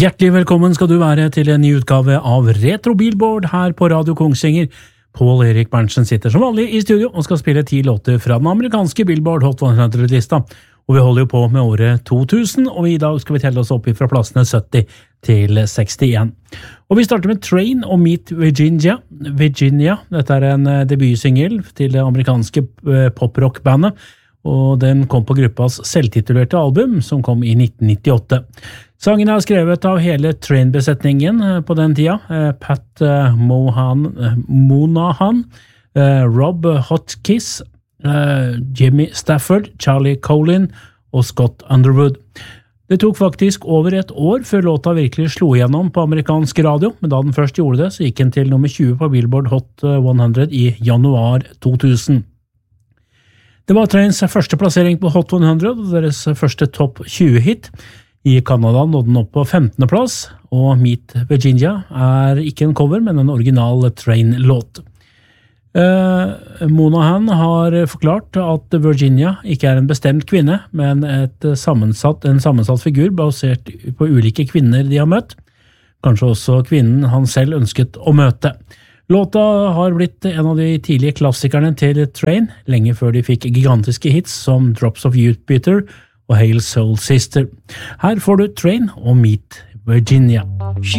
Hjertelig velkommen skal du være til en ny utgave av Retro Billboard her på Radio Kongsvinger. Pål Erik Berntsen sitter som vanlig i studio og skal spille 10 låter fra den amerikanske Billboard Hot 100-lista. Og vi holder jo på med året 2000, og i dag skal vi telle oss opp fra plassene 70 til 61. Og vi starter med Train og Meet Virginia. Dette er en debutsingel til det amerikanske poprock-bandet, og den kom på gruppas selvtitulerte album, som kom i 1998. Sangen er skrevet av hele Train-besetningen på den tida. Pat Monahan, Rob Hotchkiss, Jimmy Stafford, Charlie Colin og Scott Underwood. Det tok faktisk over et år før låta virkelig slo igjennom på amerikansk radio, men da den først gjorde det, så gikk den til nummer 20 på Billboard Hot 100 i januar 2000. Det var Trains første plassering på Hot 100, og deres første topp 20-hit. I Kanada nådde den opp på 15. plass, og Meet Virginia er ikke en cover, men en original Train-låt. Monahan har forklart at Virginia ikke er en bestemt kvinne, men en sammensatt figur basert på ulike kvinner de har møtt, kanskje også kvinnen han selv ønsket å møte. Låta har blitt en av de tidlige klassikerne til Train, lenge før de fikk gigantiske hits som Drops of Jupiter og Hail Soul Sister. Her får du Train og Meet Virginia.